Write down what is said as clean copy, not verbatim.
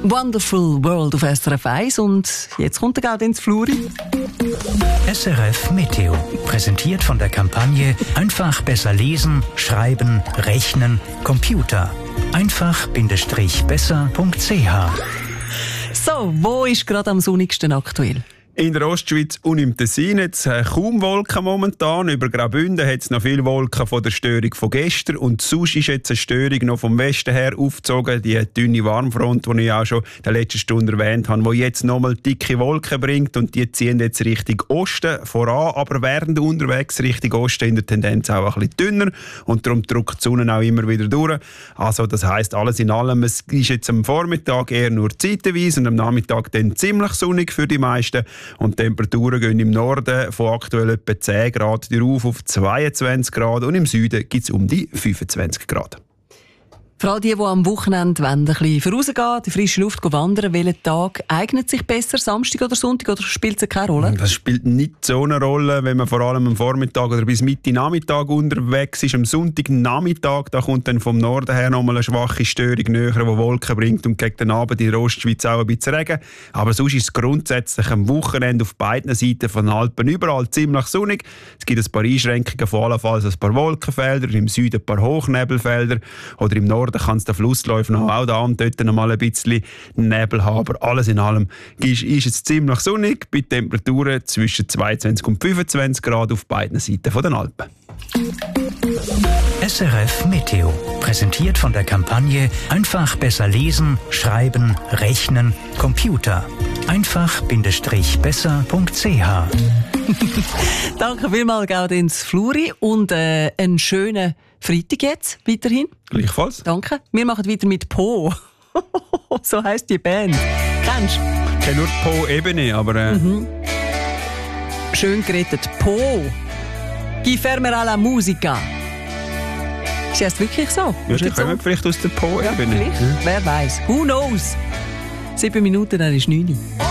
Wonderful World auf SRF 1 und jetzt kommt der Gaudenz Fluri. SRF Meteo, präsentiert von der Kampagne Einfach besser lesen, schreiben, rechnen, Computer. Einfach-besser.ch. So, wo ist gerade am sonnigsten aktuell? In der Ostschweiz und im Tessin jetzt kaum Wolken momentan. Über Graubünden hat es noch viele Wolken von der Störung von gestern. Und sonst ist jetzt eine Störung noch vom Westen her aufgezogen. Die dünne Warmfront, die ich auch schon in der letzten Stunde erwähnt habe, die jetzt nochmal dicke Wolken bringt. Und die ziehen jetzt Richtung Osten voran. Aber während unterwegs Richtung Osten in der Tendenz auch ein bisschen dünner. Und darum drückt die Sonne auch immer wieder durch. Also das heisst, alles in allem, es ist jetzt am Vormittag eher nur zeitweise und am Nachmittag dann ziemlich sonnig für die meisten. Und die Temperaturen gehen im Norden von aktuell etwa 10 Grad rauf auf 22 Grad und im Süden gibt es um die 25 Grad. Für all die am Wochenende ein bisschen vorausgehen, die frische Luft wandern, welcher Tag eignet sich besser, Samstag oder Sonntag, oder spielt es keine Rolle? Das spielt nicht so eine Rolle, wenn man vor allem am Vormittag oder bis Mitte Nachmittag unterwegs ist. Am Sonntagnachmittag, da kommt dann vom Norden her nochmal eine schwache Störung näher, die Wolken bringt und gegen den Abend in der Ostschweiz auch ein bisschen Regen. Aber sonst ist es grundsätzlich am Wochenende auf beiden Seiten von den Alpen überall ziemlich sonnig. Es gibt ein paar Einschränkungen, vor allem ein paar Wolkenfelder, im Süden ein paar Hochnebelfelder oder im Norden kann es der Flussläufer noch auch da und dort noch mal ein bisschen Nebel haben. Aber alles in allem ist es ziemlich sonnig, bei Temperaturen zwischen 22 und 25 Grad auf beiden Seiten von den Alpen. SRF Meteo, präsentiert von der Kampagne Einfach besser lesen, schreiben, rechnen, Computer. Einfach-besser.ch. Danke vielmals, Gaudenz Fluri, und einen schönen Freitag jetzt weiterhin. Gleichfalls. Danke. Wir machen weiter mit Po. So heisst die Band. Kennst du? Ich kenne nur die Po-Ebene, aber... Schön gerettet. Po. Chi fermerà la musica. Ist das wirklich so? Ja, die kommen vielleicht aus der Po-Ebene. Ja, vielleicht. Wer weiß. Who knows? 7 Minuten, dann ist 9 Uhr.